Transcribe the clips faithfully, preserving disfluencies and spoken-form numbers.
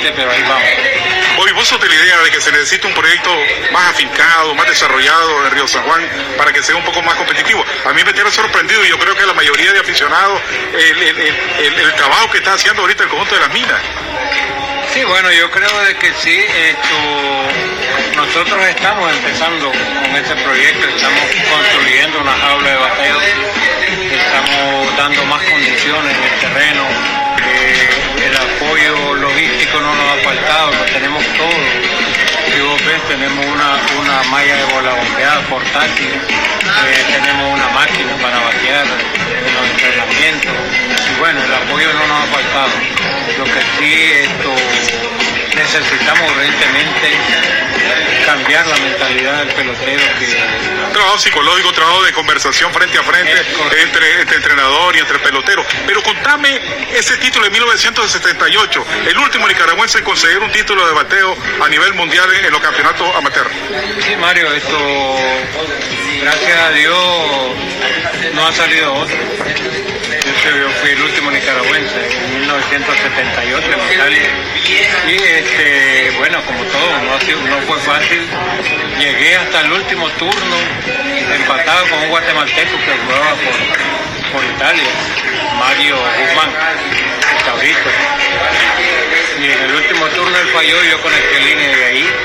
lentamente, pero ahí vamos. Hoy vos sos de la idea de que se necesita un proyecto más afincado, más desarrollado en Río San Juan para que sea un poco más competitivo. A mí me tiene sorprendido y yo creo que la mayoría de aficionados, el, el, el, el trabajo que está haciendo ahorita el conjunto de las minas. Sí, bueno, yo creo de que sí, esto, nosotros estamos empezando con este proyecto, estamos construyendo una jaula de bateo, estamos dando más condiciones en el terreno, eh, el apoyo logístico no nos ha faltado, lo tenemos todo. Si vos ves, tenemos una, una malla de bola bombeada portátil, eh, tenemos una máquina para batear en los entrenamientos, y bueno, el apoyo no nos ha faltado. Lo que sí, esto, necesitamos urgentemente cambiar la mentalidad del pelotero. Que... Trabajo psicológico, trabajo de conversación frente a frente entre, entre entrenador y entre pelotero. Pero contame ese título de mil novecientos setenta y ocho, el último nicaragüense en conseguir un título de bateo a nivel mundial en los campeonatos amateur. Sí, Mario, esto, gracias a Dios, no ha salido otro. Yo fui el último nicaragüense en mil novecientos setenta y ocho en Italia. Y este, bueno, como todo, no, no fue fácil. Llegué hasta el último turno, empatado con un guatemalteco que jugaba por, por Italia, Mario Guzmán, el Taurito. Y en el último turno él falló, yo conecté línea de ahí.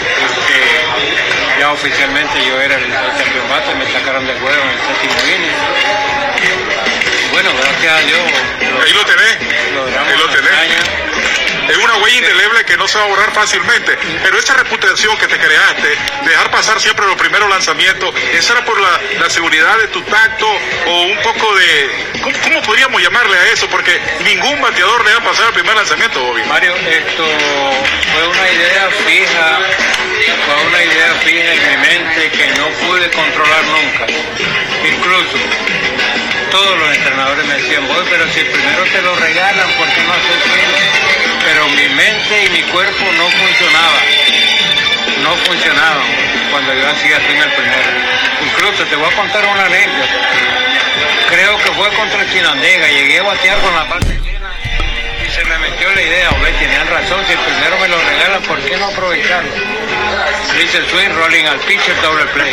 Este, ya oficialmente yo era el, el campeón bate, me sacaron de juego en el séptimo inning. Bueno, gracias a Dios. Lo, ahí lo tenés. Ahí lo tenés. Es una huella indeleble que no se va a borrar fácilmente. Pero esa reputación que te creaste, dejar pasar siempre los primeros lanzamientos, ¿esa era por la, la seguridad de tu tacto o un poco de... ¿Cómo, cómo podríamos llamarle a eso? Porque ningún bateador le va a pasar el primer lanzamiento, Bobby. Mario, esto fue una idea fija, fue una idea fija en mi mente que no pude controlar nunca. Incluso... todos los entrenadores me decían, voy, pero si primero te lo regalan, ¿por qué no haces swing? Pero mi mente y mi cuerpo no funcionaban, no funcionaban cuando yo hacía swing el primero. Incluso te voy a contar una anécdota. Creo que fue contra Chinandega, llegué a batear con la parte llena y se me metió la idea, hombre, tenían razón, si el primero me lo regalan, ¿por qué no aprovecharlo? Dice el swing, rolling al pitcher, doble play.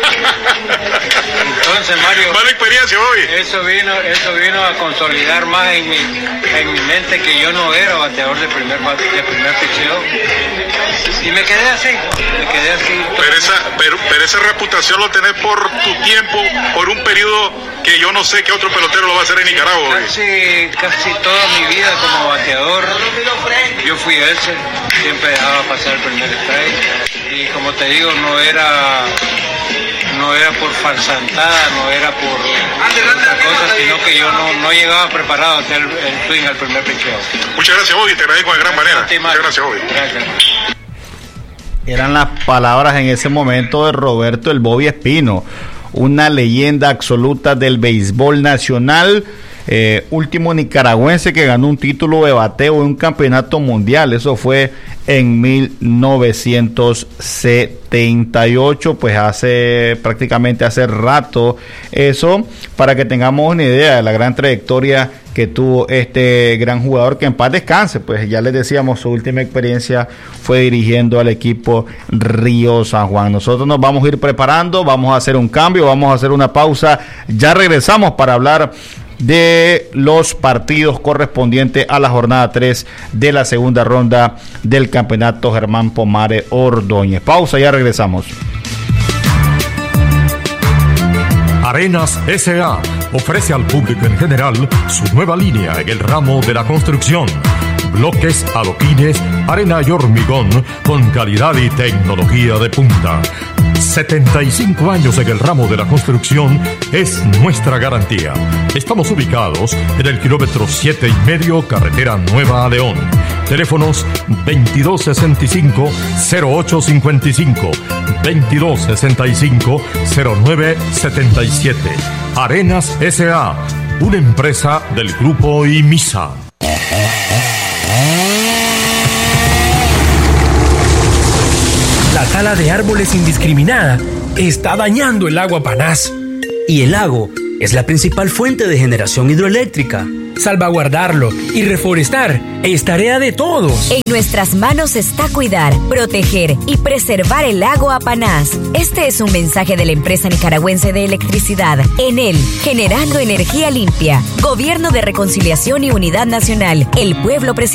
Entonces, Mario, mala experiencia hoy. Eso vino, eso vino a consolidar más en mi, en mi mente que yo no era bateador de primer de primer picheo. Y me quedé así, me quedé así. Pero esa, pero, pero esa reputación lo tenés por tu tiempo, por un periodo que yo no sé qué otro pelotero lo va a hacer en Nicaragua. Casi, casi toda mi vida como bateador, yo fui ese, siempre dejaba pasar el primer strike. Y como te digo, no era... no era por falsantada, no era por otra cosa, sino que yo no, no llegaba preparado a hacer el, el swing al primer picheo. Muchas gracias, Bobby, te agradezco de gran manera. Muchas gracias, Bobby. Gracias. Eran las palabras en ese momento de Roberto el Bobby Espino, una leyenda absoluta del béisbol nacional. Eh, último nicaragüense que ganó un título de bateo en un campeonato mundial. Eso fue en mil novecientos setenta y ocho, pues hace prácticamente hace rato eso, para que tengamos una idea de la gran trayectoria que tuvo este gran jugador, que en paz descanse. Pues ya les decíamos, su última experiencia fue dirigiendo al equipo Río San Juan. Nosotros nos vamos a ir preparando, vamos a hacer un cambio, vamos a hacer una pausa, ya regresamos para hablar de los partidos correspondientes a la jornada tres de la segunda ronda del campeonato Germán Pomares Ordóñez. Pausa, ya regresamos. Arenas S A ofrece al público en general su nueva línea en el ramo de la construcción. Bloques, adoquines, arena y hormigón con calidad y tecnología de punta. setenta y cinco años en el ramo de la construcción es nuestra garantía. Estamos ubicados en el kilómetro siete y medio, carretera Nueva a León. Teléfonos veintidós sesenta y cinco, cero ocho cincuenta y cinco, veintidós sesenta y cinco, cero nueve setenta y siete. Arenas S A, una empresa del grupo IMISA. La tala de árboles indiscriminada está dañando el agua Panás. Y el lago es la principal fuente de generación hidroeléctrica. Salvaguardarlo y reforestar es tarea de todos. En nuestras manos está cuidar, proteger y preservar el lago Apanás. Este es un mensaje de la empresa nicaragüense de electricidad, Enel, generando energía limpia. Gobierno de Reconciliación y Unidad Nacional. El pueblo presidencial.